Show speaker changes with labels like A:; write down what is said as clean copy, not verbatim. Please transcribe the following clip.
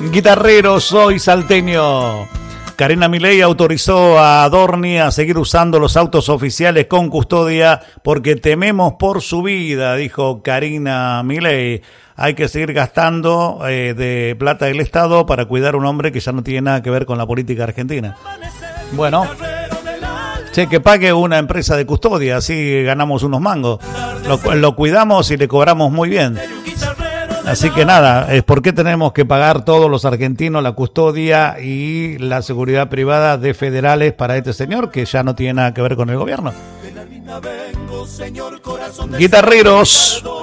A: Guitarrero, soy salteño. Karina Milei autorizó a Adorni a seguir usando los autos oficiales con custodia porque tememos por su vida, dijo Karina Milei. Hay que seguir gastando de plata del Estado para cuidar a un hombre que ya no tiene nada que ver con la política argentina. Bueno, que pague una empresa de custodia, así ganamos unos mangos. Lo cuidamos y le cobramos muy bien. Así que nada, ¿por qué tenemos que pagar todos los argentinos la custodia y la seguridad privada de federales para este señor que ya no tiene nada que ver con el gobierno? Guitarreros.